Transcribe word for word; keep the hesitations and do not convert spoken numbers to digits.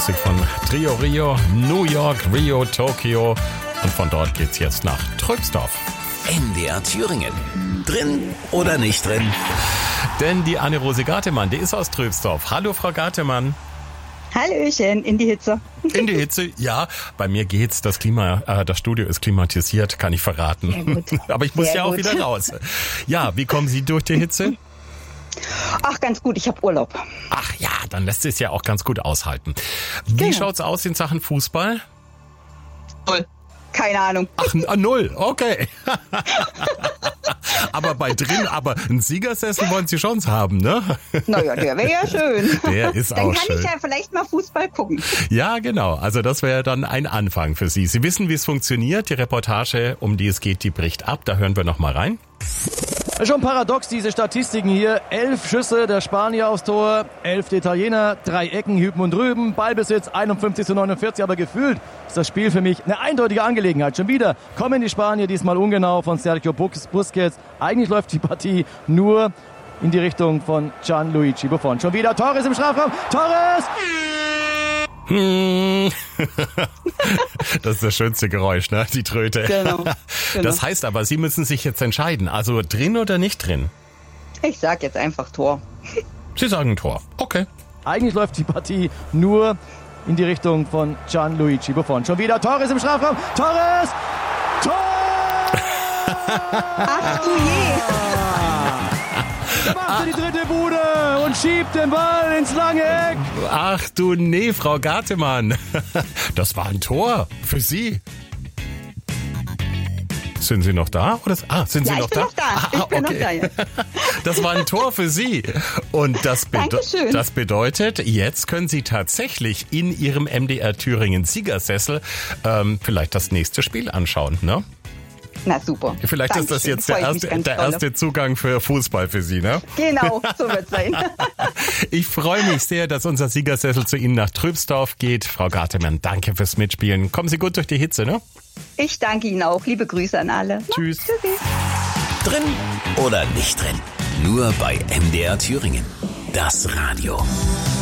Musik von Trio Rio, New York, Rio, Tokio. Und von dort geht's jetzt nach Tröbsdorf. M D R Thüringen. Drin oder nicht drin? Denn die Anne-Rose Gartemann, die ist aus Tröbsdorf. Hallo, Frau Gartemann. Hallöchen, in die Hitze. In die Hitze, ja. Bei mir geht's. Das Klima, äh, das Studio ist klimatisiert, kann ich verraten. Sehr gut. Aber ich muss Sehr ja auch gut. wieder raus. Ja, wie kommen Sie durch die Hitze? Ach, ganz gut, ich habe Urlaub. Ach ja, dann lässt es ja auch ganz gut aushalten. Wie Genau. schaut's aus in Sachen Fußball? Null. Keine Ahnung. Ach, ah, null, okay. Aber bei drin, aber einen Siegersessel wollen Sie schon haben, ne? Naja, der wäre ja schön. Der ist Dann auch kann schön. ich ja vielleicht mal Fußball gucken. Ja, genau. Also das wäre dann ein Anfang für Sie. Sie wissen, wie es funktioniert. Die Reportage, um die es geht, die bricht ab. Da hören wir noch mal rein. Schon paradox, diese Statistiken hier. Elf Schüsse der Spanier aufs Tor, elf der Italiener, drei Ecken, hüben und drüben, Ballbesitz einundfünfzig zu neunundvierzig, aber gefühlt ist das Spiel für mich eine eindeutige Angelegenheit. Schon wieder kommen die Spanier, diesmal ungenau von Sergio Busquets. Eigentlich läuft die Partie nur in die Richtung von Gianluigi Buffon. Schon wieder Torres im Strafraum, Torres! Hm. Das ist das schönste Geräusch, ne? Die Tröte. Genau, genau. Das heißt aber, Sie müssen sich jetzt entscheiden. Also drin oder nicht drin? Ich sag jetzt einfach Tor. Sie sagen Tor. Okay. Eigentlich läuft die Partie nur in die Richtung von Gianluigi Buffon. Schon wieder Torres im Strafraum, Torres! Tor! Ach du je. Da macht er die dritte Bude und schiebt den Ball ins lange Eck. Ach du nee, Frau Gartemann. Das war ein Tor für Sie. Sind Sie noch da? Oder? Ah, sind Sie Ja, noch ich bin da? noch da. Ah, Ich bin okay. noch da, ja. Das war ein Tor für Sie. Und das, bede- Dankeschön. das bedeutet, jetzt können Sie tatsächlich in Ihrem M D R Thüringen Siegersessel ähm, vielleicht das nächste Spiel anschauen, ne? Na super. Vielleicht ist das Dankeschön. jetzt der Freut mich erste, ganz der dolle. erste Zugang für Fußball für Sie, ne? Genau, so wird's sein. Ich freue mich sehr, dass unser Siegersessel zu Ihnen nach Tröbsdorf geht. Frau Gartemann, danke fürs Mitspielen. Kommen Sie gut durch die Hitze, ne? Ich danke Ihnen auch. Liebe Grüße an alle. Tschüss. Tschüssi. Drin oder nicht drin? Nur bei M D R Thüringen. Das Radio.